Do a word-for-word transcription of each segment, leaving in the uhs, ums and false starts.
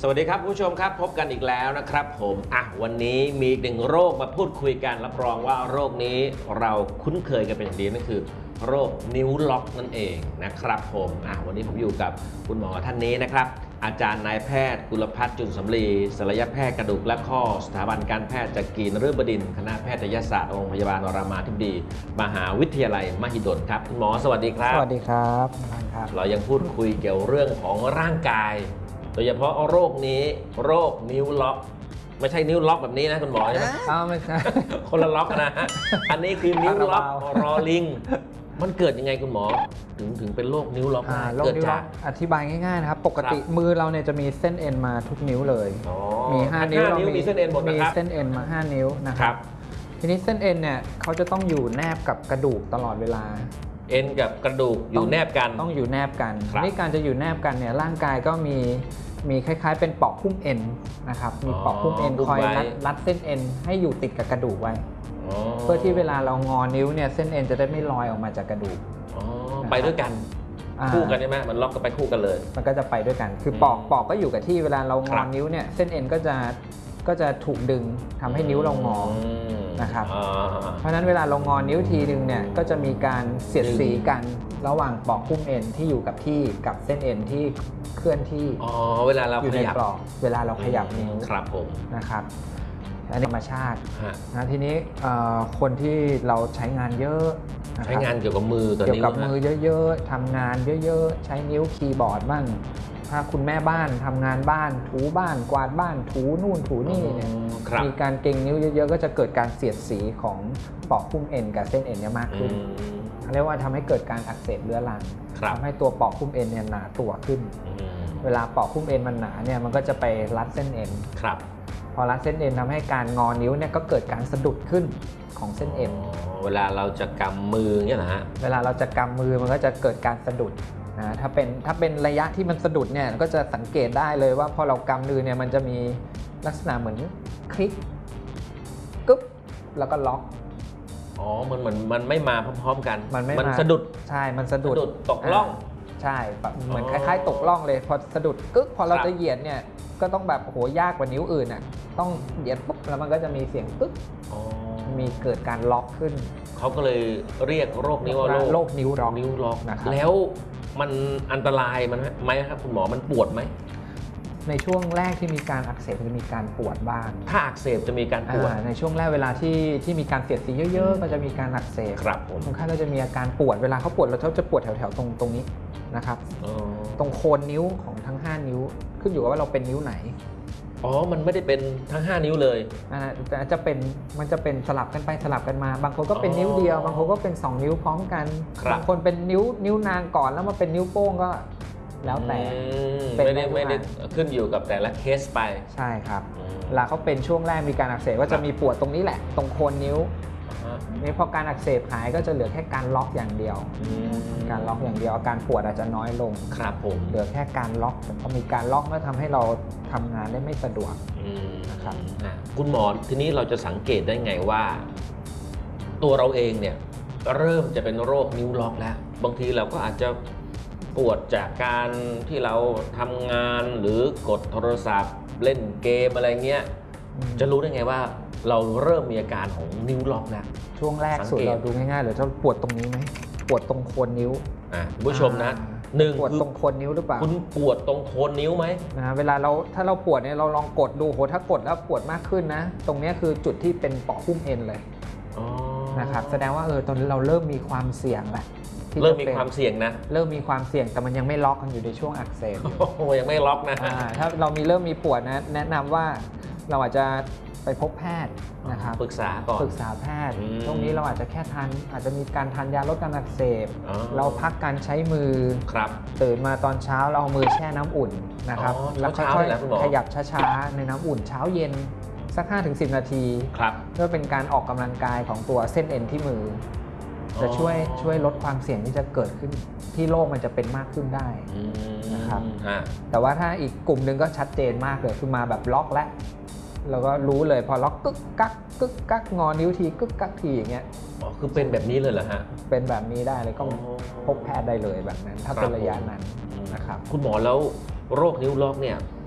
สวัสดีครับผู้ชมครับพบกันอีกแล้วนะครับผมอ่ะวันนี้มีอีกหนึ่งโรคมาพูดคุยกันรับรองว่าโรคนี้เราคุ้นเคยกันเป็นอย่างดีนั่นคือโรคนิ้วล็อกนั่นเองนะครับผมอ่ะวันนี้ผมอยู่กับคุณหมอท่านนี้นะครับอาจารย์นายแพทย์กุลภัทรจุลสำลีศัลยแพทย์กระดูกและข้อสถาบันการแพทย์จักรีนฤบดินทร์คณะแพทยศาสตร์โรงพยาบาลรามาธิบดีมหาวิทยาลัยมหิดลครับคุณหมอสวัสดีครับสวัสดีครับครับเรายังพูดคุยเกี่ยวเรื่องของร่างกายโดยเฉพาะโรคนี้โรคนิ้วล็อกไม่ใช่นิ้วล็อกแบบนี้นะคุณหมอใช่ไหมอ้าวไม่ใช่คนละล็อกนะฮะอันนี้คือนิ้วล็อกรอลิงมันเกิดยังไงคุณหมอถึงถึงเป็นโรคนิ้วล็อกเกิดจากอธิบายง่ายๆนะครับปกติมือเราเนี่ยจะมีเส้นเอ็นมาทุกนิ้วเลยมีห้านิ้วเรามีเส้นเอ็นหมดนะครับมีเส้นเอ็นมาห้านิ้วนะครับทีนี้เส้นเอ็นเนี่ยเขาจะต้องอยู่แนบกับกระดูกตลอดเวลาเอ็นกับกระดูกอยู่แนบกันต้องอยู่แนบกันนี่การจะอยู่แนบกันเนี่ยร่างกายก็มีมีคล้ายๆเป็นปอกหุ้มเอ็นนะครับมีปอกหุ้มเอ็นคอยรัดรัดเส้นเอ็นให้อยู่ติดกับกระดูกไว้เพื่อที่เวลาเรางอนิ้วเนี่ยเส้นเอ็นจะได้ไม่ลอยออกมาจากกระดูกไปด้วยกันคู่กันใช่ไหมมันล็อกกันไปคู่กันเลยมันก็จะไปด้วยกันคือปอกปอกก็อยู่กับที่เวลาเรางอนิ้วเนี่ยเส้นเอ็นก็จะก็จะถูกดึงทำให้นิ้วเรางอนะครับเพราะฉะนั้นเวลาเรางอนิ้วทีนึงเนี่ยก็จะมีการเสียดสีกันระหว่างปอกหุ้มเอ็นที่อยู่กับที่กับเส้นเอ็นที่เคลื่อนที่อ๋อเวลาเราขยับเวลาเราขยับนิ้วครับผมนะครับอันนี้ธรรมชาตินะทีนี้คนที่เราใช้งานเยอะใช้งานเกี่ยวกับมือเกี่ยวกับมือเยอะๆทำงานเยอะๆใช้นิ้วคีย์บอร์ดบ้างถ้าคุณแม่บ้านทำงานบ้านถูบ้านกวาดบ้านถูนู่นถูนี่เนี่ยมีการเกร็งนิ้วเยอะๆก็จะเกิดการเสียดสีของปอกหุ้มเอ็นกับเส้นเอ็นเนี่ยมากขึ้นเรียกว่าทำให้เกิดการอักเสบเรื้อรังทำให้ตัวปอกหุ้มเอ็นเนี่ยหนาตัวขึ้นเวลาปอกหุ้มเอ็นมันหนาเนี่ยมันก็จะไปรัดเส้นเอ็นพอรัดเส้นเอ็นทำให้การงอนิ้วเนี่ยก็เกิดการสะดุดขึ้นของเส้นเอ็นเวลาเราจะกำมือเนี่ยนะฮะเวลาเราจะกำมือมันก็จะเกิดการสะดุดนะถ้าเป็นถ้าเป็นระยะที่มันสะดุดเนี่ยก็จะสังเกตได้เลยว่าพอเรากำมือเนี่ยมันจะมีลักษณะเหมือนคลิกกึ๊บแล้วก็ล็อกอ๋อมันเหมือนมันไม่มาพร้อมๆกันมันไม่มันสะดุดใช่มันสะดุดตกล่องใช่เหมือนคล้ายๆตกล่องเลยพอสะดุดกึ๊กพอเราจะเหยียดเนี่ยก็ต้องแบบโหยากกว่านิ้วอื่นอ่ะต้องเหยียดปุ๊บแล้วมันก็จะมีเสียงปึ๊กมีเกิดการล็อกขึ้นเขาก็เลยเรียกโรคนี้ว่าโรคนิ้วล็อกนิ้วล็อกนะครับแล้วมันอันตรายมันไหมครับคุณหมอมันปวดไหมในช่วงแรกที่มีการอักเสบจะมีการปวดบ้างถ้าอักเสบจะมีการปวดในช่วงแรกเวลาที่ที่มีการเสียดสีเยอะๆก็จะมีการอักเสบครับผมบางครั้งก็จะมีอาการปวดเวลาเขาปวดเราจะปวดแถวๆตรงตรงนี้นะครับตรงโคนนิ้วของทั้งห้านิ้วขึ้นอยู่กับว่าเราเป็นนิ้วไหนอ๋อมันไม่ได้เป็นทั้งห้านิ้วเลยแต่จะเป็นมันจะเป็นสลับกันไปสลับกันมาบางคนก็เป็นนิ้วเดียวบางคนก็เป็นสองนิ้วพร้อมกันบางคนเป็นนิ้วนิ้วนางก่อนแล้วมาเป็นนิ้วโป้งก็แล้วแต่ไม่ได้ไม่ได้ขึ้นอยู่กับแต่ละเคสไปใช่ครับเวลาเขาเป็นช่วงแรกมีการอักเสบก็จะมีปวดตรงนี้แหละตรงโคนนิ้วนี่พอการอักเสบหายก็จะเหลือแค่การล็อกอย่างเดียวการล็อกอย่างเดียวอาการปวดอาจจะน้อยลงครับผมเหลือแค่การล็อกพอมีการล็อกก็ทำให้เราทำงานได้ไม่สะดวกนะครับคุณหมอทีนี้เราจะสังเกตได้ไงว่าตัวเราเองเนี่ยเริ่มจะเป็นโรคนิ้วล็อกแล้วบางทีเราก็อาจจะปวดจากการที่เราทำงานหรือกดโทรศัพท์เล่นเกมอะไรเงี้ยจะรู้ได้ไงว่าเราเริ่มมีอาการของนิ้วล็อกแล้วช่วงแรกสุดเราดูง่ายๆเลยจะปวดตรงนี้ไหมปวดตรงโคนนิ้วอ่าผู้ชมนะหนึ่งปวดตรงโคนนิ้วหรือเปล่าคุณปวดตรงโคนนิ้วไหมนะเวลาเราถ้าเราปวดเนี่ยเราลองกดดูโหถ้ากดแล้วปวดมากขึ้นนะตรงนี้คือจุดที่เป็นปอกหุ้มเอ็นเลยนะครับแสดงว่าเออตอนนี้เราเริ่มมีความเสี่ยงแหละเริ่มมีความเสี่ยงนะเริ่มมีความเสี่ยงแต่มันยังไม่ล็อกกันอยู่ในช่วงอักเสบโอ้โหยังไม่ล็อกนะถ้าเรามีเริ่มมีปวดนะแนะนำว่าเราอาจจะไปพบแพทย์นะครับปรึกษาก่อนปรึกษาแพทย์ตรงนี้เราอาจจะแค่ทานอาจจะมีการทานยาลดการอักเสบเราพักการใช้มือครับตื่นมาตอนเช้าเราเอามือแช่น้ำอุ่นนะครับแล้วค่อยๆขยับช้าๆในน้ำอุ่นเช้าเย็นสัก ห้าถึงสิบ นาทีเพื่อเป็นการออกกำลังกายของตัวเส้นเอ็นที่มือจะช่วยช่วยลดความเสี่ยงที่จะเกิดขึ้นที่โรคมันจะเป็นมากขึ้นได้นะครับแต่ว่าถ้าอีกกลุ่มหนึ่งก็ชัดเจนมากเลยคือมาแบบล็อกแล้วเราก็รู้เลยพอล็อกกึกกักกึกกักงอนิ้วทีกึกกักทีอย่างเงี้ยอ๋อคือเป็นแบบนี้เลยเหรอฮะเป็นแบบนี้ได้เลยก็พบแพทย์ได้เลยแบบนั้นถ้าเป็นระยะนั้นนะครับคุณหมอแล้วโรคนิ้วล็อกเนี่ยถ้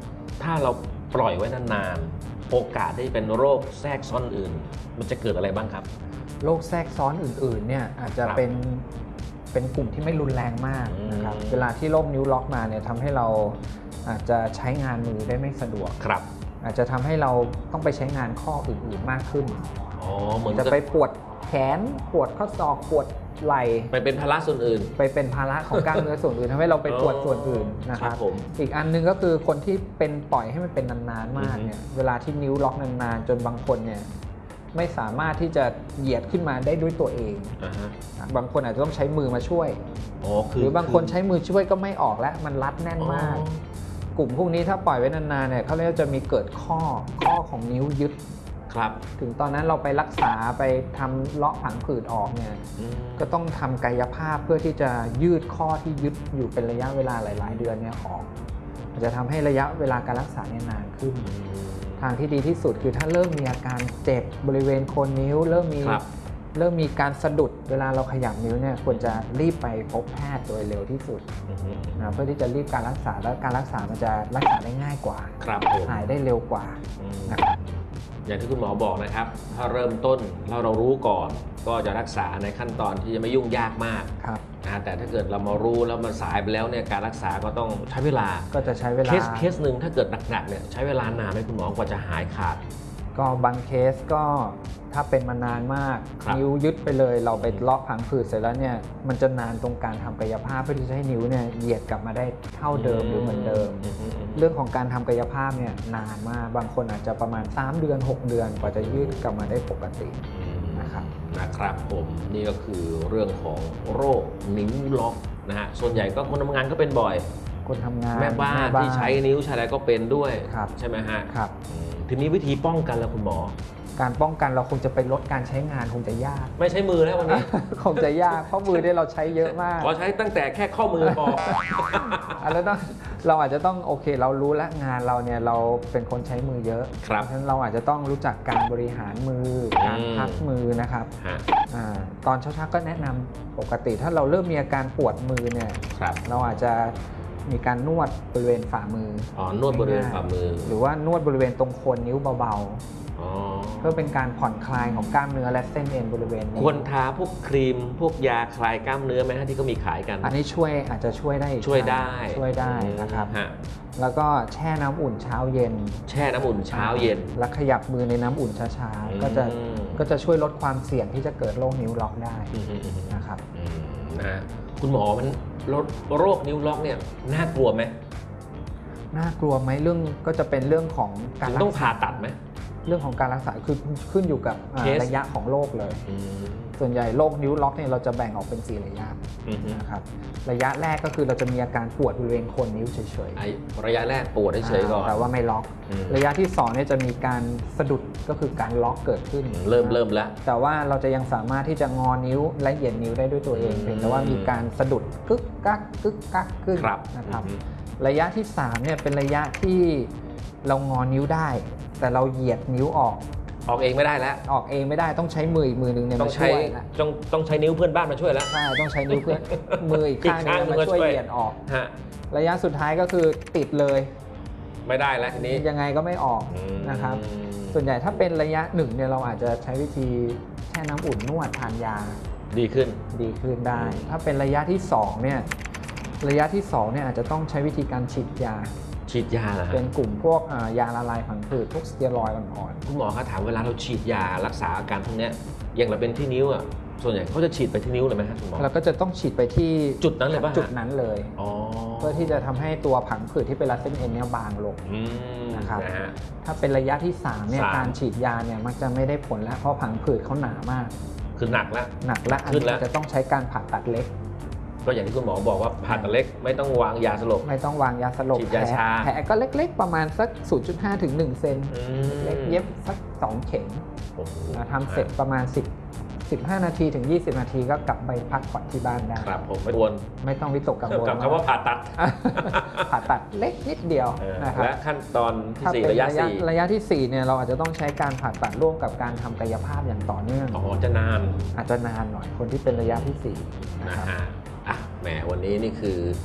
ถ้าเราปล่อยไว้นานๆโอกาสที่เป็นโรคแทรกซ้อนอื่นมันจะเกิดอะไรบ้างครับโรคแทรกซ้อนอื่นๆเนี่ยอาจจะเป็นเป็นกลุ่มที่ไม่รุนแรงมากนะครับเวลาที่โรคนิ้วล็อกมาเนี่ยทำให้เราอาจจะใช้งานมือได้ไม่สะดวกครับอาจจะทำให้เราต้องไปใช้งานข้ออื่นๆมากขึ้นอ๋อเหมือนจะไปปวดแขนปวดข้อศอกปวดไหล่ไปเป็นภาระส่วนอื่นไปเป็นภาระของกล้ามเนื้อส่วนอื่นทำให้เราไปปวดส่วนอื่นนะครับอีกอันนึงก็คือคนที่เป็นปล่อยให้มันเป็นนานๆมากเนี่ยเวลาที่นิ้วล็อกนานๆจนบางคนเนี่ยไม่สามารถที่จะเหยียดขึ้นมาได้ด้วยตัวเองบางคนอาจจะต้องใช้มือมาช่วยหรือบางคนใช้มือช่วยก็ไม่ออกแล้วมันรัดแน่นมากกลุ่มพวกนี้ถ้าปล่อยไว้นานๆเนี่ยเขาเรียกจะมีเกิดข้อข้อของนิ้วยึดครับถึงตอนนั้นเราไปรักษาไปทำเลาะผังผืดออกเนี่ยก็ต้องทำกายภาพเพื่อที่จะยืดข้อที่ยึดอยู่เป็นระยะเวลาหลายๆเดือนเนี่ยออกมันจะทำให้ระยะเวลาการรักษาเนี่ยนานขึ้นทางที่ดีที่สุดคือถ้าเริ่มมีอาการเจ็บบริเวณโคนนิ้วเริ่มมีเริ่มมีการสะดุดเวลาเราขยับนิ้วเนี่ยควรจะรีบไปพบแพทย์โดยเร็วที่สุดนะเพื่อที่จะรีบการรักษาและการรักษามันจะรักษาได้ง่ายกว่าหายได้เร็วกว่านะครับอย่างที่คุณหมอบอกนะครับถ้าเริ่มต้นเราเรารู้ก่อนก็จะรักษาในขั้นตอนที่จะไม่ยุ่งยากมากนะแต่ถ้าเกิดเรามารู้แล้วมันสายไปแล้วเนี่ยการรักษาก็ต้องใช้เวลาก็จะใช้เวลาเคสเคสหนึ่งถ้าเกิดหนักๆเนี่ยใช้เวลานานไหมคุณหมอกว่าจะหายขาดก็บางเคสก็ถ้าเป็นมานานมากนิ้วยึดไปเลยเราไปเลาะผังผืดเสร็จแล้วเนี่ยมันจะนานตรงการทำกายภาพเพื่อที่จะให้นิ้วเนี่ยเหยียดกลับมาได้เท่าเดิมหรือเหมือนเดิมเรื่องของการทำกายภาพเนี่ยนานมากบางคนอาจจะประมาณสามเดือนหกเดือนกว่าจะยืดกลับมาได้ปกตินะครับนะครับผมนี่ก็คือเรื่องของโรคนิ้วล็อกนะฮะส่วนใหญ่ก็คนทำงานก็เป็นบ่อยคนทำงานแม่บ้านที่ใช้นิ้วใช้อะไรก็เป็นด้วยใช่ไหมฮะครับทีนี้วิธีป้องกันแล้วคุณหมอการป้องกันเราคงจะไปลดการใช้งานคงจะยากไม่ใช้มือแล้ววันนี้คงจะยากเพราะมือได้เราใช้เยอะมากขอใช้ตั้งแต่แค่ข้อมือพอแล้วต้องเราอาจจะต้องโอเคเรารู้แล้วงานเราเนี่ยเราเป็นคนใช้มือเยอะครับฉะนั้นเราอาจจะต้องรู้จักการบริหารมือการพักมือนะครับตอนเช้าๆก็แนะนำปกติถ้าเราเริ่มมีอาการปวดมือเนี่ยเราอาจจะมีการนวดบริเวณฝ่ามืออ๋อนวดบริเวณฝ่ามือหรือว่านวดบริเวณตรงโคนนิ้วเบาๆเพื่อเป็นการผ่อนคลายของกล้ามเนื้อและเส้นเอ็นบริเวณนี้ควรทาพวกครีมพวกยาคลายกล้ามเนื้อไหมฮะที่ก็มีขายกันอันนี้ช่วยอาจจะช่วยได้ช่วยได้ช่วยได้นะครับแล้วก็แช่น้ำอุ่นเช้าเย็นแช่น้ำอุ่นเช้าเย็นแล้วขยับมือในน้ำอุ่นช้าๆก็จะก็จะช่วยลดความเสี่ยงที่จะเกิดโรคนิ้วล็อกได้นะครับนะคุณหมอมันโรคนิ้วล็อกเนี่ยน่ากลัวไหมน่ากลัวไหมเรื่องก็จะเป็นเรื่องของการต้องผ่าตัดไหมเรื่องของการรักษาคือขึ้นอยู่กับระยะของโรคเลยส่วนใหญ่โรคนิ้วล็อกเนี่ยเราจะแบ่งออกเป็นสี่ระยะนะครับระยะแรกก็คือเราจะมีอาการปวดบริเวณโคนนิ้วเฉยๆระยะแรกปวดเฉยๆก่อนแต่ว่าไม่ล็อกระยะที่สองเนี่ยจะมีการสะดุดก็คือการล็อกเกิดขึ้นเริ่มเริ่มแล้วแต่ว่าเราจะยังสามารถที่จะงอนิ้วและเหยียดนิ้วได้ด้วยตัวเองเพียงแต่ว่ามีการสะดุดกึกกักกึกกักขึ้นนะครับระยะที่สามเนี่ยเป็นระยะที่เรางอนิ้วได้แต่เราเหยียดนิ้วออกออกเองไม่ได้แล้วออกเองไม่ได้ต้องใช้มืออีกมือหนึ่งเนี่ยมาช่วยต้องต้องใช้นิ้วเพื่อนบ้านมาช่วยแล้วใช่ต้องใช้นิ้วเพื่อนมืออีกข้างนึงมาช่วยเหยียดออกระยะสุดท้ายก็คือติดเลยไม่ได้แล้วทีนี้ยังไงก็ไม่ออกนะครับส่วนใหญ่ถ้าเป็นระยะหนึ่งเนี่ยเราอาจจะใช้วิธีแช่น้ำอุ่นนวดทานยาดีขึ้นดีขึ้นได้ถ้าเป็นระยะที่สองเนี่ยระยะที่สองเนี่ยอาจจะต้องใช้วิธีการฉีดยาฉีดยาเหรอเป็นกลุ่มพวกยาละลายผังผืดพวกสเตียรอยด์อ่อนๆคุณหมอคะถามเวลาเราฉีดยารักษาอาการพวกนี้อย่างเราเป็นที่นิ้วอ่ะส่วนใหญ่เขาจะฉีดไปที่นิ้วเลยไหมครับคุณหมอเราก็จะต้องฉีดไปที่จุดนั้นเลยป่ะจุดนั้นเลยเพื่อที่จะทำให้ตัวผังผืดที่เป็นรัดเส้นเอ็นเนี่ยบางลงนะครับถ้าเป็นระยะที่สามเนี่ยการฉีดยาเนี่ยมักจะไม่ได้ผลแล้วเพราะผังผืดเขาหนามากคือหนักแล้วหนักแล้วอันนี้จะต้องใช้การผ่าตัดเล็กก็อย่างที่คุณหมอบอกว่าผ่าตัดเล็กไม่ต้องวางยาสลบไม่ต้องวางยาสลบฉีดยาชาแผลก็เล็กๆประมาณสัก ศูนย์จุดห้า ถึง หนึ่ง เซนเล็กเย็บสักสองเข็มทำเสร็จประมาณสิบ สิบห้านาทีถึงยี่สิบนาทีก็กลับไปพักผ่อนที่บ้านได้ครับผมไม่ควรไม่ต้องวิตกกังวลกับคำว่าผ่าตัดผ่าตัดเล็กนิดเดียวนะครับและขั้นตอนที่สี่ระยะสี่ระยะที่สี่เนี่ยเราอาจจะต้องใช้การผ่าตัดร่วมกับการทำกายภาพอย่างต่อเนื่องอ๋อจะนานอาจจะนานหน่อยคนที่เป็นระยะที่สี่นะฮะอ่ะแหมวันนี้นี่คือ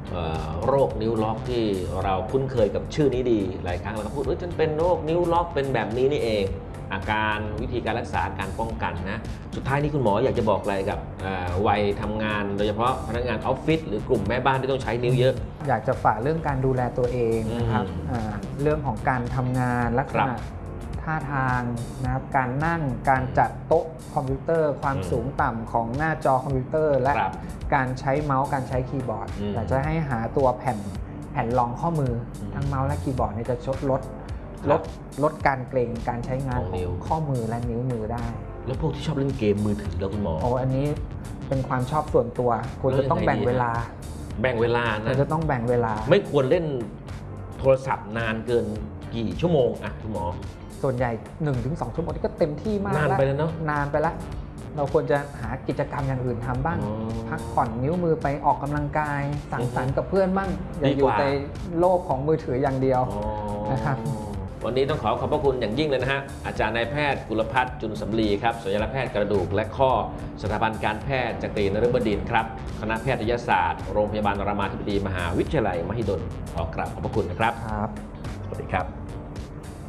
โรคนิ้วล็อกที่เราคุ้นเคยกับชื่อนี้ดีหลายครั้งเราก็พูดว่าฉันเป็นโรคนิ้วล็อกเป็นแบบนี้นี่เองอาการวิธีการรักษาการป้องกันนะสุดท้ายนี้คุณหมออยากจะบอกอะไรกับวัยทำงานโดยเฉพาะพนักงานออฟฟิศหรือกลุ่มแม่บ้านที่ต้องใช้นิ้วเยอะอยากจะฝากเรื่องการดูแลตัวเองนะครับเรื่องของการทำงานลักษณะท่าทางนะครับการนั่งการจัดโต๊ะคอมพิวเตอร์ความสูงต่ำของหน้าจอคอมพิวเตอร์และการใช้เมาส์การใช้คีย์บอร์ดอยากจะให้หาตัวแผ่นแผ่นรองข้อมือทั้งเมาส์และคีย์บอร์ดเนี่ยจะชดลดลดลดการเกร็งการใช้งานของข้อมือและนิ้วมือได้แล้วพวกที่ชอบเล่นเกมมือถือแล้วคุณหมอโอ้อันนี้เป็นความชอบส่วนตัวควรจะต้องแบ่งเวลาแบ่งเวลานะจะต้องแบ่งเวลาไม่ควรเล่นโทรศัพท์นานเกินกี่ชั่วโมงอ่ะคุณหมอส่วนใหญ่ หนึ่งถึงสอง ชั่วโมงนี่ก็เต็มที่มากนานไปแล้วเนาะนานไปแล้วเราควรจะหากิจกรรมอย่างอื่นทำบ้างพักผ่อนนิ้วมือไปออกกำลังกายสังสรรค์กับเพื่อนบ้างอย่าอยู่ในโลกของมือถืออย่างเดียวนะครับวันนี้ต้องขอขอบพระคุณอย่างยิ่งเลยนะฮะอาจารย์นายแพทย์กุลภัทรจุลสำลีครับศัลยแพทย์กระดูกและข้อสถาบันการแพทย์จักรีนฤบดินทร์ครับคณะแพทยศาสตร์โรงพยาบาลรามาธิบดีมหาวิทยาลัยมหิดลขอกราบขอบพระคุณนะครับครับสวัสดีครับ